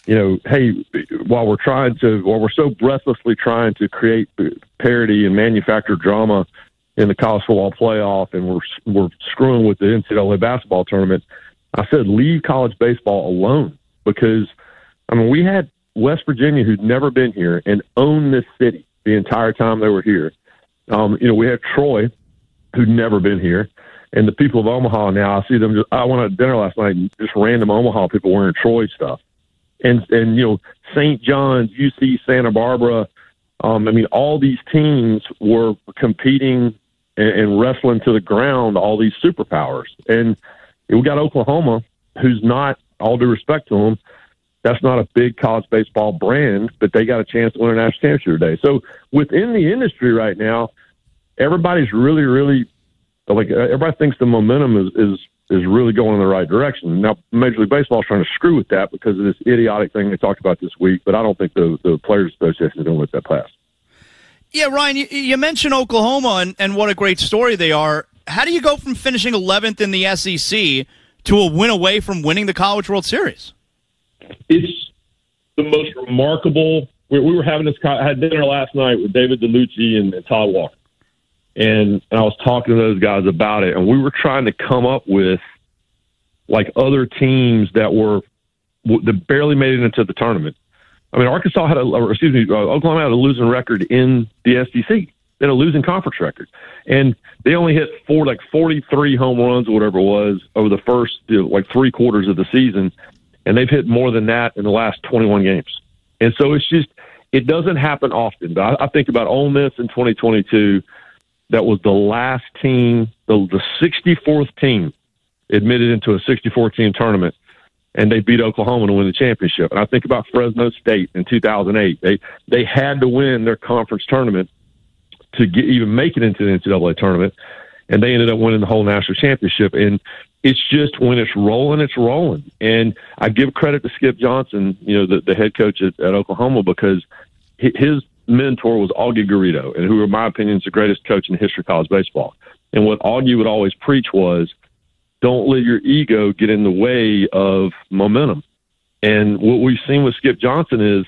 hey, while we're so breathlessly trying to create parity and manufacture drama in the college football playoff, and we're screwing with the NCAA basketball tournament, I said leave college baseball alone, because we had West Virginia, who'd never been here, and owned this city the entire time they were here. We had Troy, who'd never been here, and the people of Omaha now. I see them. I went out to dinner last night, and just random Omaha people wearing Troy stuff, and St. John's, UC Santa Barbara. All these teams were competing and wrestling to the ground all these superpowers, and we got Oklahoma, who's not, all due respect to them, that's not a big college baseball brand, but they got a chance to win a national championship today. So within the industry right now, everybody's really, really, everybody thinks the momentum is really going in the right direction. Now, Major League Baseball is trying to screw with that because of this idiotic thing they talked about this week, but I don't think the Players Association is going to let that pass. Yeah, Ryan, you mentioned Oklahoma and what a great story they are. How do you go from finishing 11th in the SEC to a win away from winning the College World Series? It's the most remarkable. We were having this. I had dinner last night with David DeLucci and Todd Walker, and I was talking to those guys about it, and we were trying to come up with other teams that barely made it into the tournament. Oklahoma had a losing record in the SEC. They had a losing conference record, and they only hit 43 home runs or whatever it was over the first 3 quarters of the season, and they've hit more than that in the last 21 games. And so it doesn't happen often. But I think about Ole Miss in 2022. That was the last team, the 64th team admitted into a 64-team tournament, and they beat Oklahoma to win the championship. And I think about Fresno State in 2008. They had to win their conference tournament to even make it into the NCAA tournament, and they ended up winning the whole national championship. And it's just, when it's rolling, it's rolling. And I give credit to Skip Johnson, the head coach at Oklahoma, because his mentor was Augie Garrido, and who, in my opinion, is the greatest coach in the history of college baseball. And what Augie would always preach was, don't let your ego get in the way of momentum. And what we've seen with Skip Johnson is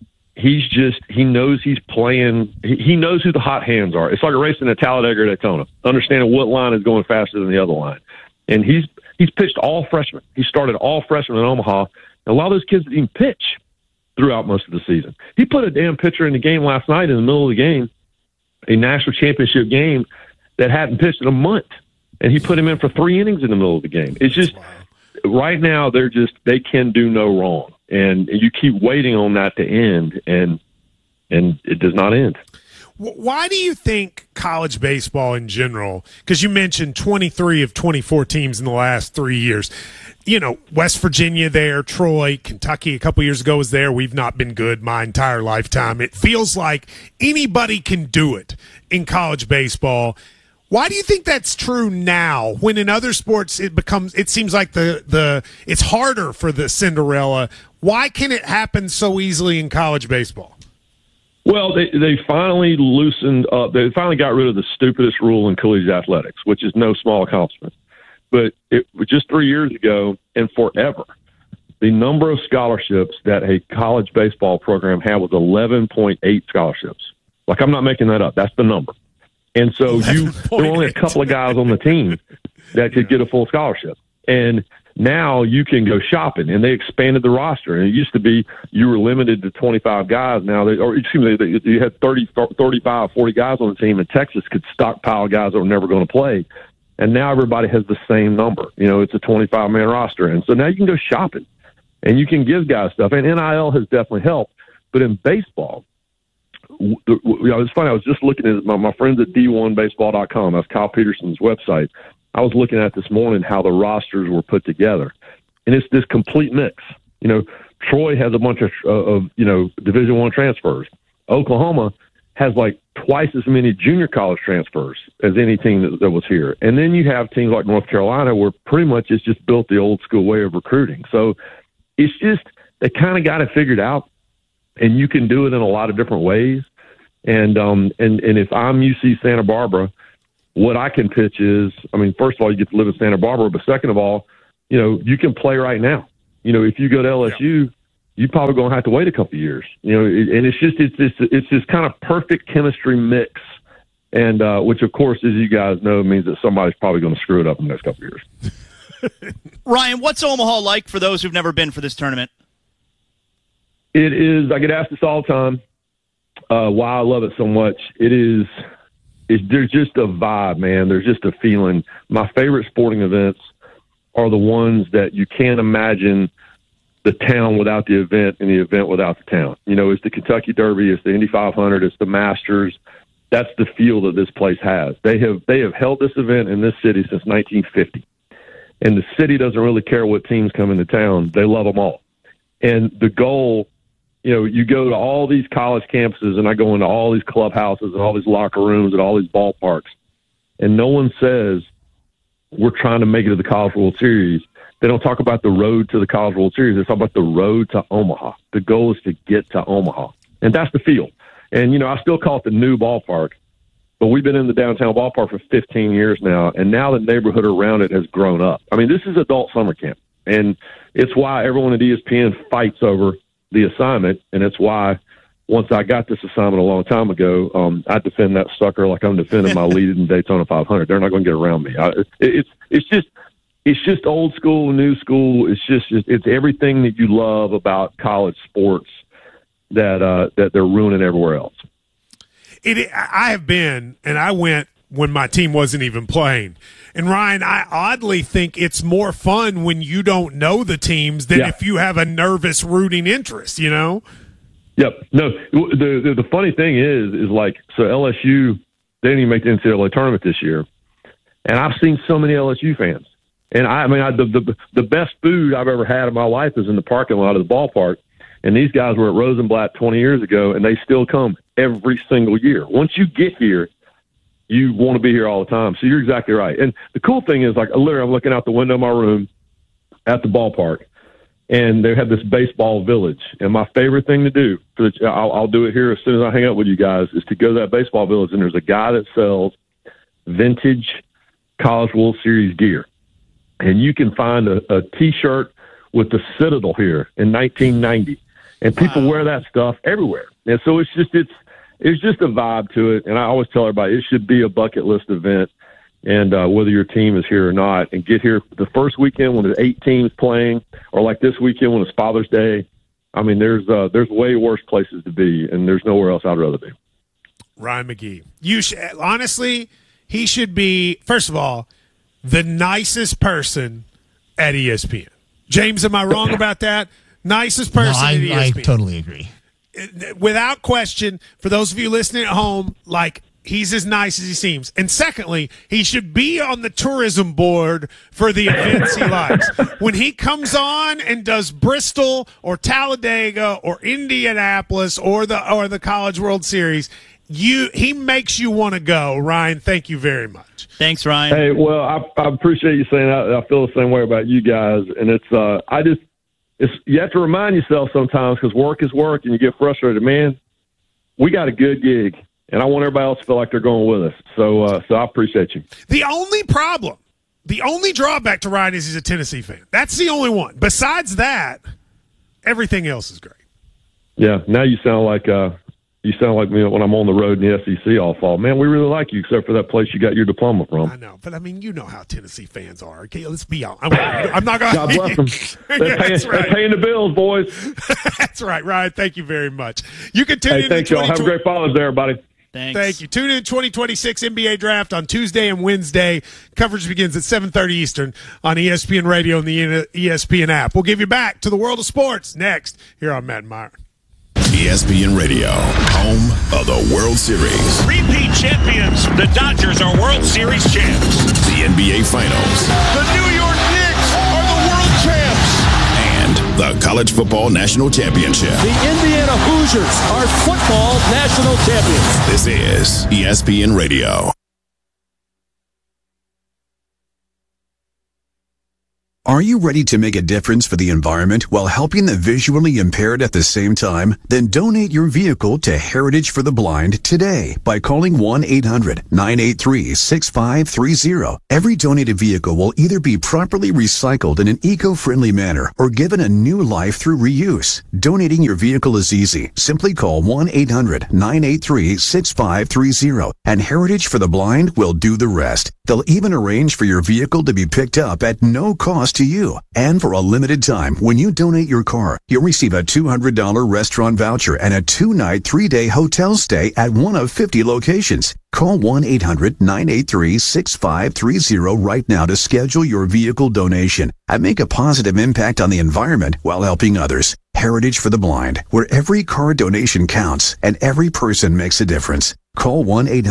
he knows he's playing. He knows who the hot hands are. It's like a race in a Talladega or Daytona, understanding what line is going faster than the other line. And he's pitched all freshmen. He started all freshmen in Omaha. And a lot of those kids didn't even pitch throughout most of the season. He put a damn pitcher in the game last night in the middle of the game, a national championship game that hadn't pitched in a month. And he put him in for 3 innings in the middle of the game. It's just, right now, they can do no wrong. And you keep waiting on that to end, and it does not end. Why do you think college baseball in general, because you mentioned 23 of 24 teams in the last 3 years, West Virginia there, Troy, Kentucky a couple years ago was there. We've not been good my entire lifetime. It feels like anybody can do it in college baseball. Why do you think that's true now, when in other sports it seems like it's harder for the Cinderella? Why can it happen so easily in college baseball? Well, they finally loosened up. They finally got rid of the stupidest rule in collegiate athletics, which is no small accomplishment. But it was just 3 years ago, and forever, the number of scholarships that a college baseball program had was 11.8 scholarships. I'm not making that up. That's the number. And so there were only a couple of guys on the team that could get a full scholarship. And now you can go shopping, and they expanded the roster. And it used to be you were limited to 25 guys. Now, you had 30, 35, 40 guys on the team, and Texas could stockpile guys that were never going to play. And now everybody has the same number. It's a 25-man roster. And so now you can go shopping, and you can give guys stuff. And NIL has definitely helped. But in baseball, it's funny. I was just looking at my friends at D1Baseball.com. That's Kyle Peterson's website. I was looking at this morning how the rosters were put together, and it's this complete mix. Troy has a bunch of Division I transfers. Oklahoma has twice as many junior college transfers as any team that was here. And then you have teams like North Carolina, where pretty much it's just built the old school way of recruiting. So it's just, they kind of got it figured out, and you can do it in a lot of different ways. And if I'm UC Santa Barbara, what I can pitch is, first of all, you get to live in Santa Barbara, but second of all, you can play right now. If you go to LSU, you're probably going to have to wait a couple of years. And it's this kind of perfect chemistry mix. And which, of course, as you guys know, means that somebody's probably going to screw it up in the next couple of years. Ryan, what's Omaha like for those who've never been for this tournament? It is. I get asked this all the time. Why I love it so much. There's just a vibe, man. There's just a feeling. My favorite sporting events are the ones that you can't imagine the town without the event and the event without the town. It's the Kentucky Derby, it's the Indy 500, it's the Masters. That's the feel that this place has. They have held this event in this city since 1950. And the city doesn't really care what teams come into town. They love them all. And the goal, you go to all these college campuses, and I go into all these clubhouses and all these locker rooms and all these ballparks, and no one says we're trying to make it to the College World Series. They don't talk about the road to the College World Series. They talk about the road to Omaha. The goal is to get to Omaha. And that's the field. And, I still call it the new ballpark, but we've been in the downtown ballpark for 15 years now, and now the neighborhood around it has grown up. I mean, this is adult summer camp, and it's why everyone at ESPN fights over the assignment, and it's why once I got this assignment a long time ago, I defend that sucker like I'm defending my lead in Daytona 500. They're not going to get around me. It's just old school, new school. It's everything that you love about college sports that they're ruining everywhere else. I have been, and I went when my team wasn't even playing. And Ryan, I oddly think it's more fun when you don't know the teams than if you have a nervous rooting interest, Yep. No, the funny thing is like, so LSU, they didn't even make the NCAA tournament this year. And I've seen so many LSU fans. And the best food I've ever had in my life is in the parking lot of the ballpark. And these guys were at Rosenblatt 20 years ago, and they still come every single year. Once you get here, you want to be here all the time. So you're exactly right. And the cool thing is, like, literally, I'm looking out the window of my room at the ballpark, and they have this baseball village. And my favorite thing to do, I'll do it here as soon as I hang up with you guys, is to go to that baseball village, and there's a guy that sells vintage College World Series gear. And you can find a T-shirt with the Citadel here in 1990. And people wear that stuff everywhere. And so it's just a vibe to it. And I always tell everybody it should be a bucket list event. And whether your team is here or not, and get here the first weekend when there's 8 teams playing, or like this weekend when it's Father's Day. I mean, there's way worse places to be, and there's nowhere else I'd rather be. Ryan McGee, honestly, he should be, first of all, the nicest person at ESPN. James, am I wrong about that? Nicest person at ESPN. I totally agree. Without question, for those of you listening at home, like, he's as nice as he seems. And secondly, he should be on the tourism board for the events he likes. When he comes on and does Bristol or Talladega or Indianapolis or the College World Series, he makes you want to go. Ryan, thank you very much. Thanks, Ryan. Hey, well, I appreciate you saying that. I feel the same way about you guys. And you have to remind yourself sometimes, because work is work and you get frustrated. Man, we got a good gig, and I want everybody else to feel like they're going with us. So I appreciate you. The only drawback to Ryan is he's a Tennessee fan. That's the only one. Besides that, everything else is great. Yeah, now you sound like me when I'm on the road in the SEC all fall. Man, we really like you, except for that place you got your diploma from. I know, but I mean, you know how Tennessee fans are. Okay, let's be honest. I'm not going to. God bless them. They're paying the bills, boys. That's right, Ryan. Thank you very much. You can tune in. Thanks, y'all. Have a great Father's Day, everybody. Thanks. Thank you. Tune in 2026 NBA Draft on Tuesday and Wednesday. Coverage begins at 7:30 Eastern on ESPN Radio and the ESPN app. We'll give you back to the world of sports next here on Matt and Myron. ESPN Radio, home of the World Series. Repeat champions, the Dodgers are World Series champs. The NBA Finals. The New York Knicks are the world champs. And the College Football National Championship. The Indiana Hoosiers are football national champions. This is ESPN Radio. Are you ready to make a difference for the environment while helping the visually impaired at the same time? Then donate your vehicle to Heritage for the Blind today by calling 1-800-983-6530. Every donated vehicle will either be properly recycled in an eco-friendly manner or given a new life through reuse. Donating your vehicle is easy. Simply call 1-800-983-6530 and Heritage for the Blind will do the rest. They'll even arrange for your vehicle to be picked up at no cost to you. And for a limited time, when you donate your car, you'll receive a $200 restaurant voucher and a 2-night, 3-day hotel stay at one of 50 locations. Call 1-800-983-6530 right now to schedule your vehicle donation and make a positive impact on the environment while helping others. Heritage for the Blind, where every car donation counts and every person makes a difference. Call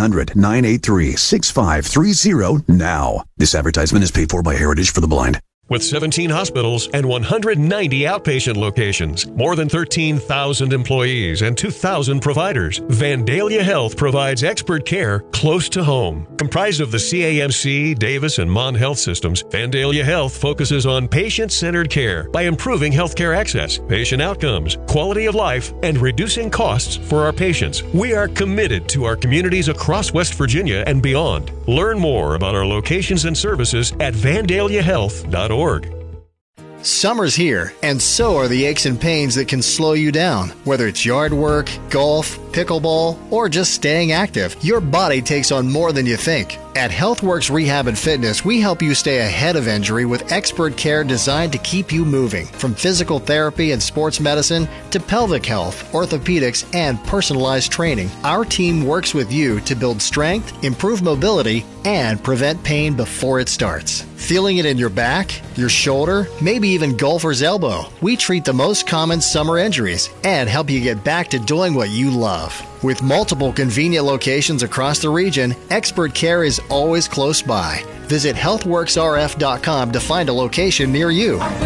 1-800-983-6530 now. This advertisement is paid for by Heritage for the Blind. With 17 hospitals and 190 outpatient locations, more than 13,000 employees, and 2,000 providers, Vandalia Health provides expert care close to home. Comprised of the CAMC, Davis, and Mon Health systems, Vandalia Health focuses on patient-centered care by improving healthcare access, patient outcomes, quality of life, and reducing costs for our patients. We are committed to our communities across West Virginia and beyond. Learn more about our locations and services at vandaliahealth.org. Summer's here, and so are the aches and pains that can slow you down. Whether it's yard work, golf, pickleball, or just staying active, your body takes on more than you think. At HealthWorks Rehab and Fitness, we help you stay ahead of injury with expert care designed to keep you moving. From physical therapy and sports medicine to pelvic health, orthopedics, and personalized training, our team works with you to build strength, improve mobility, and prevent pain before it starts. Feeling it in your back, your shoulder, maybe even golfer's elbow? We treat the most common summer injuries and help you get back to doing what you love. With multiple convenient locations across the region, expert care is always close by. Visit healthworksrf.com to find a location near you.